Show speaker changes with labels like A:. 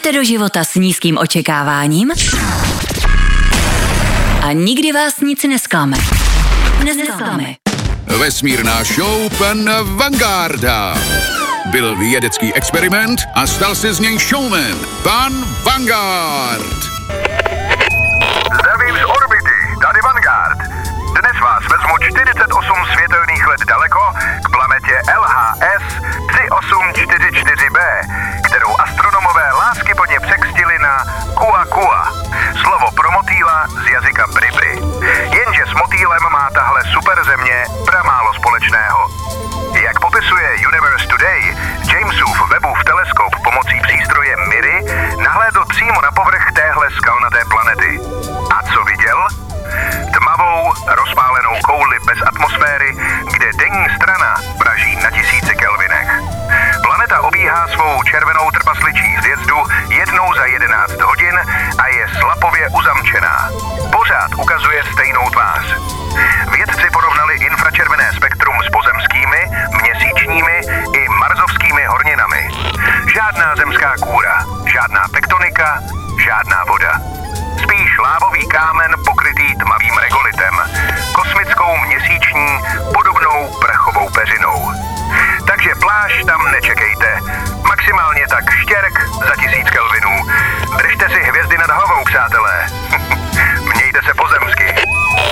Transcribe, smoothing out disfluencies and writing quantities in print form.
A: Jdete do života s nízkým očekáváním a nikdy vás nic nesklame.
B: Vesmírná show pana Vangarda. Byl vědecký experiment a stal se z něj showman. Pan Vanguard.
C: Zdravím z orbity, tady Vanguard. Dnes vás vezmu 48 světelných let daleko k planetě LHS 3844b, kterou astronomové láskyplně překřtili na Kua Kua. Slovo pro motýla z jazyka Bribri. Jenže s motýlem má tahle superzemě pramálo společného. Jak popisuje Universe Today, Jamesův Webbův teleskop pomocí přístroje MIRI nahlédl přímo na povrch téhle skalnaté planety. A co viděl? Tmavou, rozpálenou kouli bez atmosféry, kde denní strana praží na tisíci kelvinech. Planeta obíhá svou červenou trpasličí hvězdu jednou za 11 hodin a je slapově uzamčená. Pořád ukazuje stejnou tvář. Vědci porovnali infračervené spektrum s pozemskými, měsíčními i marsovskými horninami. Žádná zemská kůra, žádná tektonika, žádná voda. Spíš lávový kámen pokrytý tmavým regolitem, kosmickou měsíční, podobnou prachovou peřinou. Takže pláž tam nečekejte. Maximálně tak štěrk za 1000 kelvinů. Držte si hvězdy nad hlavou, přátelé. Mějte se pozemsky.